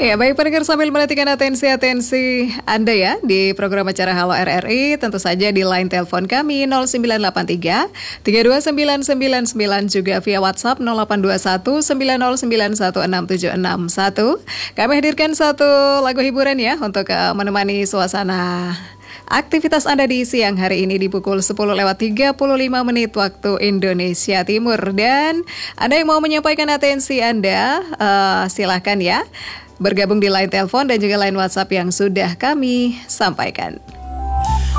Ya, baik pendengar, sambil menantikan atensi Anda ya di program acara Halo RRI, tentu saja di line telepon kami 0983 329999, juga via WhatsApp 0821 90916761. Kami hadirkan satu lagu hiburan ya untuk menemani suasana aktivitas Anda di siang hari ini di pukul 10:35 waktu Indonesia Timur. Dan Anda yang mau menyampaikan atensi Anda, silahkan ya bergabung di line telepon dan juga line WhatsApp yang sudah kami sampaikan.